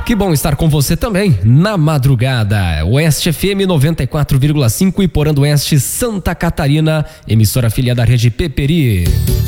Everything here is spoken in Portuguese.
Que bom estar com você também na madrugada. Oeste FM 94,5 e Iporã do Oeste, Santa Catarina, emissora filha da rede Peperi.